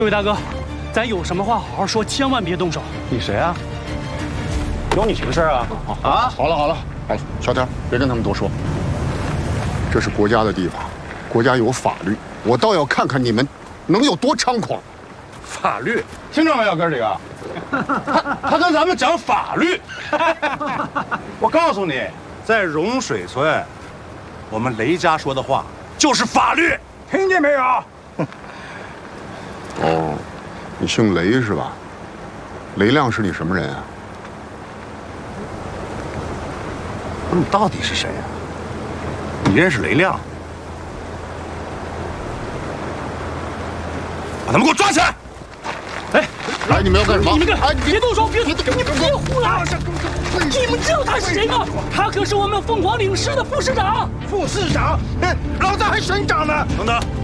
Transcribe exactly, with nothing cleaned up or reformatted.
这位大哥，咱有什么话好好说，千万别动手。 你谁啊？有你什么事啊？啊！ 好了好了，好了，小天，别跟他们多说。这是国家的地方，国家有法律，我倒要看看你们能有多猖狂。 法律，听着没有，哥几个？他他跟咱们讲法律。我告诉你，在融水村，我们雷家说的话就是法律，听见没有？ 哦，你姓雷是吧？雷亮是你什么人啊？ 你到底是谁呀？你认识雷亮？把他们给我抓起来！ 哎， 来，你们要干什么？ 你们干？ 哎， 别动手！别，你们别胡来！你们知道他是谁吗？他可是我们凤凰岭市的副市长。 副市长？哎，老子还省长呢！等等。